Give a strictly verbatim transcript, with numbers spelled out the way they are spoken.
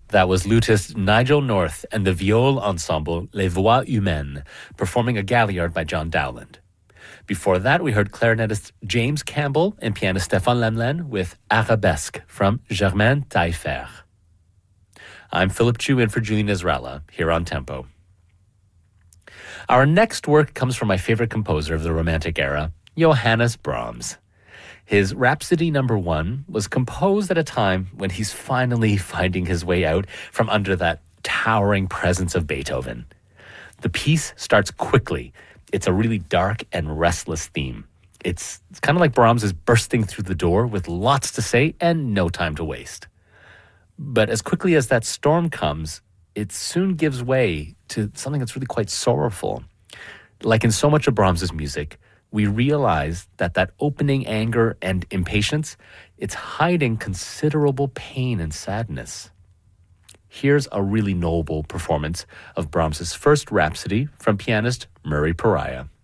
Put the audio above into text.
That was lutist Nigel North and the viol ensemble Les Voix Humaines, performing a Galliard by John Dowland. Before that, we heard clarinetist James Campbell and pianist Stéphane Lemlen with Arabesque from Germain Taillefer. I'm Philip Chu in for Julian Israela, here on Tempo. Our next work comes from my favorite composer of the Romantic era, Johannes Brahms. His Rhapsody Number One was composed at a time when he's finally finding his way out from under that towering presence of Beethoven. The piece starts quickly. It's a really dark and restless theme. It's, it's kind of like Brahms is bursting through the door with lots to say and no time to waste. But as quickly as that storm comes, it soon gives way to something that's really quite sorrowful. Like in so much of Brahms's music, we realize that that opening anger and impatience, it's hiding considerable pain and sadness. Here's a really noble performance of Brahms's first Rhapsody from pianist Murray Pariah.